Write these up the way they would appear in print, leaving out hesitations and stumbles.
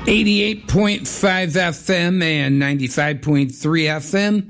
88.5 FM and 95.3 FM,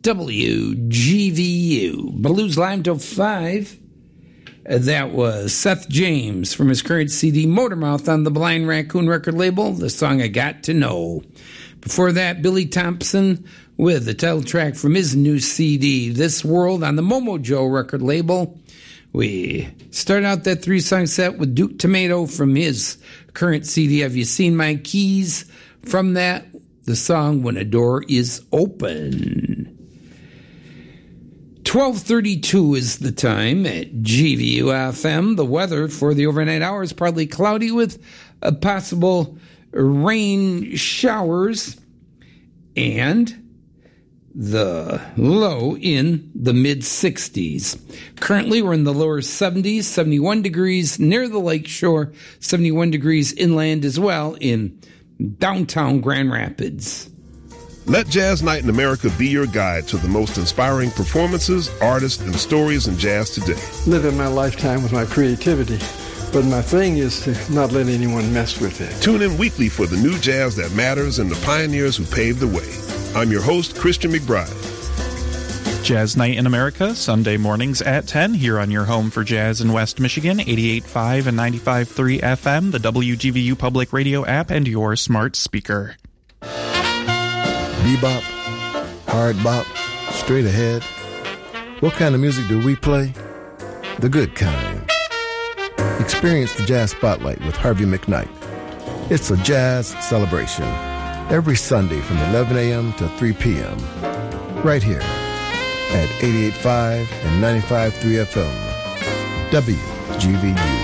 WGVU. Blues Live till 5. That was Seth James from his current CD, Motormouth, on the Blind Raccoon record label, the song I Got to Know. Before that, Billy Thompson with the title track from his new CD, This World, on the Momo Joe record label. We start out that three-song set with Duke Tomato from his current CD, Have You Seen My Keys? From that, the song When a Door is Open. 12:32 is the time at GVU-FM. The weather for the overnight hours, partly cloudy with a possible rain showers, and the low in the mid-60s. Currently, we're in the lower 70s, 71 degrees near the lake shore, 71 degrees inland as well in downtown Grand Rapids. Let Jazz Night in America be your guide to the most inspiring performances, artists, and stories in jazz today. Living my lifetime with my creativity, but my thing is to not let anyone mess with it. Tune in weekly for the new jazz that matters and the pioneers who paved the way. I'm your host, Christian McBride. Jazz Night in America, Sunday mornings at 10, here on your home for jazz in West Michigan, 88.5 and 95.3 FM, the WGVU Public Radio app, and your smart speaker. Bebop, hard bop, straight ahead. What kind of music do we play? The good kind. Experience the Jazz Spotlight with Harvey McKnight. It's a jazz celebration. Every Sunday from 11 a.m. to 3 p.m. Right here at 88.5 and 95.3 FM. WGVU.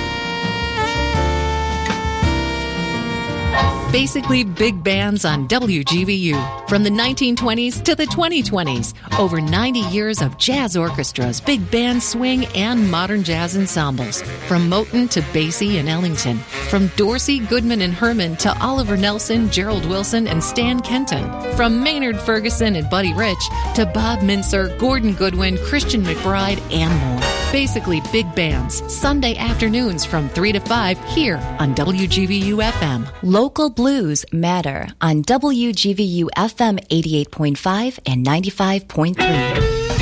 Basically big bands on WGVU. From the 1920s to the 2020s. Over 90 years of jazz orchestras, big band swing, and modern jazz ensembles. From Moten to Basie and Ellington. From Dorsey, Goodman, and Herman to Oliver Nelson, Gerald Wilson, and Stan Kenton. From Maynard Ferguson and Buddy Rich to Bob Mincer, Gordon Goodwin, Christian McBride, and more. Basically big bands. Sunday afternoons from 3 to 5 here on WGVU-FM. Local blues matter on WGVU-FM 88.5 and 95.3.